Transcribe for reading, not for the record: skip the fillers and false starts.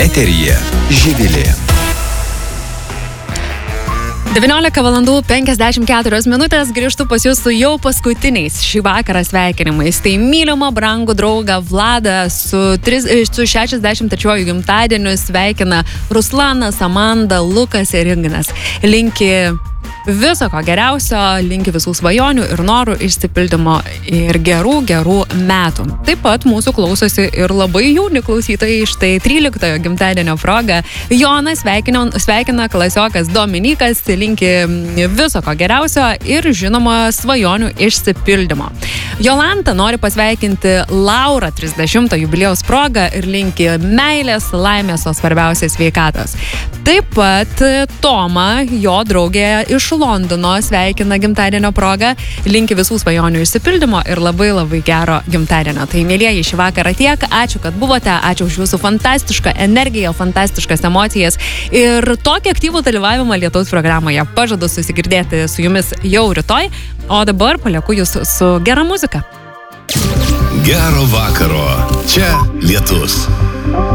Eteryje Živilė. 19:54 grįžtu pas jūs su jau paskutiniais šį vakarą sveikinimais. Tai mylimą brangų draugą Vladą su 63 gimtadieniu sveikina Ruslanas, Amanda, Lukas ir Ignas. Linki viso ko geriausio, linki visų svajonių ir norų išsipildymo ir gerų metų. Taip pat mūsų klausosi ir labai jauni klausytojai. Štai 13 gimtadienio proga Jonas sveikina klasiokas Dominikas, linki viso ko geriausio ir žinoma svajonių išsipildymo. Jolanta nori pasveikinti Laurą 30 jubiliejaus proga ir linki meilės, laimės, o svarbiausia sveikatos. Taip pat Tomą, jo draugė iš Londono, sveikina gimtadienio proga, linki visų svajonių išsipildymo ir labai gero gimtadienio. Tai mėlieji, šį vakarą tiek. Ačiū, kad buvote, ačiū už jūsų fantastišką energiją, fantastiškas emocijas ir tokį aktyvų dalyvavimą Lietaus programoje. Pažadu susigirdėti su jumis jau rytoj, o dabar palieku jūs su gera muzika. Gero vakaro. Čia Lietus.